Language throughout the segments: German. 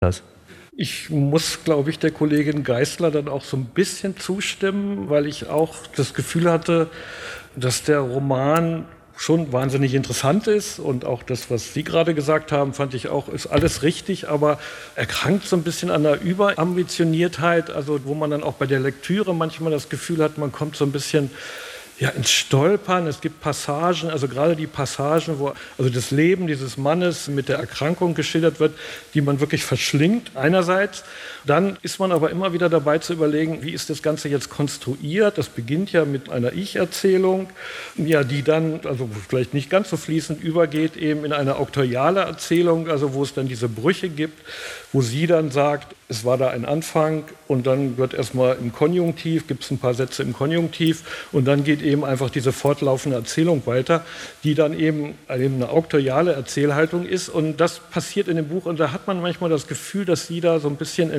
das? Ich muss, glaube ich, der Kollegin Geisler dann auch so ein bisschen zustimmen, weil ich auch das Gefühl hatte, dass der Roman schon wahnsinnig interessant ist und auch das, was Sie gerade gesagt haben, fand ich auch, ist alles richtig, aber er krankt so ein bisschen an der Überambitioniertheit, also wo man dann auch bei der Lektüre manchmal das Gefühl hat, man kommt so ein bisschen ins Stolpern. Es gibt Passagen, also gerade die Passagen, wo also das Leben dieses Mannes mit der Erkrankung geschildert wird, die man wirklich verschlingt einerseits. Dann ist man aber immer wieder dabei zu überlegen, wie ist das Ganze jetzt konstruiert. Das beginnt ja mit einer Ich-Erzählung, ja, die dann, also vielleicht nicht ganz so fließend übergeht, eben in eine auktoriale Erzählung, also wo es dann diese Brüche gibt, wo sie dann sagt, es war da ein Anfang und dann wird erstmal im Konjunktiv, gibt es ein paar Sätze im Konjunktiv und dann geht eben einfach diese fortlaufende Erzählung weiter, die dann eben eine auktoriale Erzählhaltung ist und das passiert in dem Buch und da hat man manchmal das Gefühl, dass sie da so ein bisschen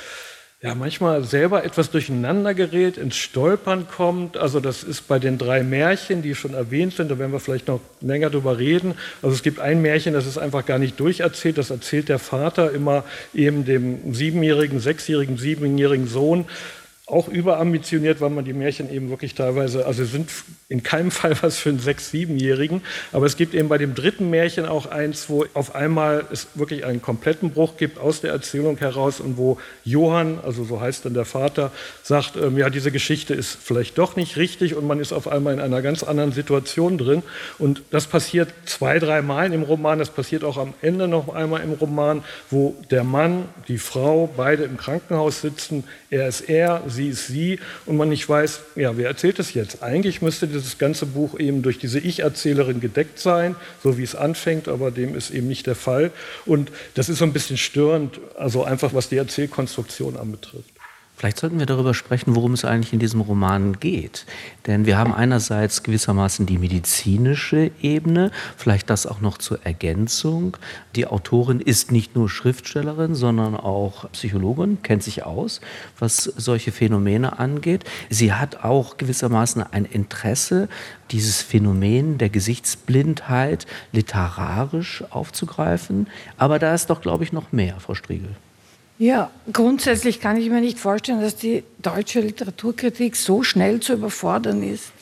manchmal selber etwas durcheinander gerät, ins Stolpern kommt. Also das ist bei den 3 Märchen, die schon erwähnt sind, da werden wir vielleicht noch länger drüber reden. Also es gibt ein Märchen, das ist einfach gar nicht durcherzählt, das erzählt der Vater immer eben dem 7-jährigen, 6-jährigen, 7-jährigen Sohn, auch überambitioniert, weil man die Märchen eben wirklich teilweise, also sind in keinem Fall was für einen 6-, 7-Jährigen, aber es gibt eben bei dem 3. Märchen auch eins, wo auf einmal es wirklich einen kompletten Bruch gibt aus der Erzählung heraus und wo Johann, also so heißt dann der Vater, sagt, diese Geschichte ist vielleicht doch nicht richtig und man ist auf einmal in einer ganz anderen Situation drin und das passiert 2-, 3 Mal im Roman, das passiert auch am Ende noch einmal im Roman, wo der Mann, die Frau, beide im Krankenhaus sitzen, er ist er, sie ist sie und man nicht weiß, wer erzählt es jetzt? Eigentlich müsste dieses ganze Buch eben durch diese Ich-Erzählerin gedeckt sein, so wie es anfängt, aber dem ist eben nicht der Fall. Und das ist so ein bisschen störend, also einfach was die Erzählkonstruktion anbetrifft. Vielleicht sollten wir darüber sprechen, worum es eigentlich in diesem Roman geht. Denn wir haben einerseits gewissermaßen die medizinische Ebene, vielleicht das auch noch zur Ergänzung. Die Autorin ist nicht nur Schriftstellerin, sondern auch Psychologin, kennt sich aus, was solche Phänomene angeht. Sie hat auch gewissermaßen ein Interesse, dieses Phänomen der Gesichtsblindheit literarisch aufzugreifen. Aber da ist doch, glaube ich, noch mehr, Frau Striegel. Ja, grundsätzlich kann ich mir nicht vorstellen, dass die deutsche Literaturkritik so schnell zu überfordern ist.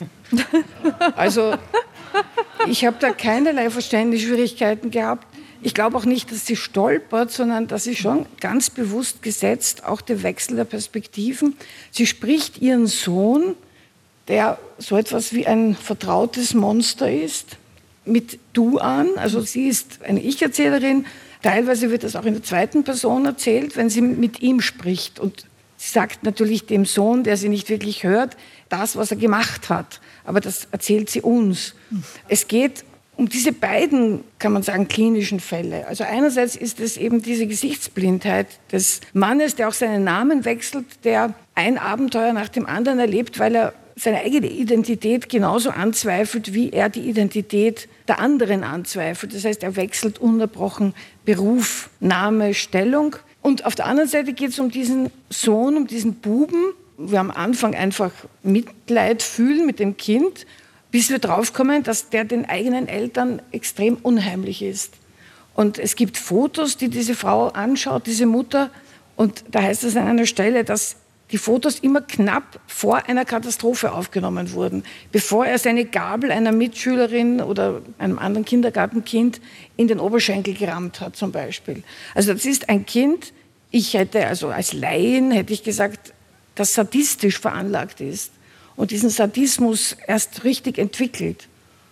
Also ich habe da keinerlei Verständnisschwierigkeiten gehabt. Ich glaube auch nicht, dass sie stolpert, sondern dass sie schon ganz bewusst gesetzt, auch der Wechsel der Perspektiven. Sie spricht ihren Sohn, der so etwas wie ein vertrautes Monster ist, mit Du an. Also sie ist eine Ich-Erzählerin. Teilweise wird das auch in der 2. Person erzählt, wenn sie mit ihm spricht. Und sie sagt natürlich dem Sohn, der sie nicht wirklich hört, das, was er gemacht hat. Aber das erzählt sie uns. Es geht um diese beiden, kann man sagen, klinischen Fälle. Also einerseits ist es eben diese Gesichtsblindheit des Mannes, der auch seinen Namen wechselt, der ein Abenteuer nach dem anderen erlebt, weil er seine eigene Identität genauso anzweifelt, wie er die Identität der anderen anzweifelt. Das heißt, er wechselt ununterbrochen Beruf, Name, Stellung. Und auf der anderen Seite geht es um diesen Sohn, um diesen Buben. Wir am Anfang einfach Mitleid fühlen mit dem Kind, bis wir draufkommen, dass der den eigenen Eltern extrem unheimlich ist. Und es gibt Fotos, die diese Frau anschaut, diese Mutter. Und da heißt es an einer Stelle, dass die Fotos immer knapp vor einer Katastrophe aufgenommen wurden, bevor er seine Gabel einer Mitschülerin oder einem anderen Kindergartenkind in den Oberschenkel gerammt hat, zum Beispiel. Also das ist ein Kind, ich hätte, also als Laien hätte ich gesagt, das sadistisch veranlagt ist und diesen Sadismus erst richtig entwickelt.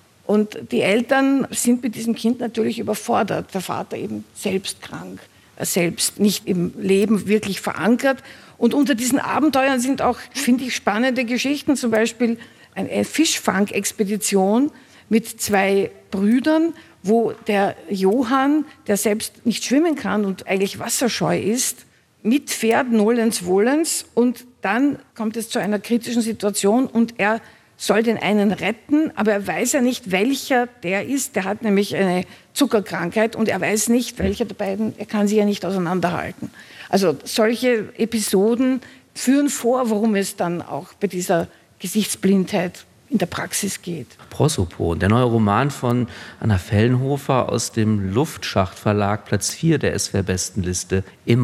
Und die Eltern sind mit diesem Kind natürlich überfordert, der Vater eben selbst krank, selbst nicht im Leben wirklich verankert. Und unter diesen Abenteuern sind auch, finde ich, spannende Geschichten, zum Beispiel eine Fischfang-Expedition mit 2 Brüdern, wo der Johann, der selbst nicht schwimmen kann und eigentlich wasserscheu ist, mitfährt, nolens wohlens, und dann kommt es zu einer kritischen Situation und er soll den einen retten, aber er weiß ja nicht, welcher der ist. Der hat nämlich eine Zuckerkrankheit und er weiß nicht, welcher der beiden, er kann sie ja nicht auseinanderhalten. Also solche Episoden führen vor, worum es dann auch bei dieser Gesichtsblindheit in der Praxis geht. Prosopon, der neue Roman von Anna Fellenhofer aus dem Luftschacht Verlag, Platz 4 der SWR-Bestenliste. Immer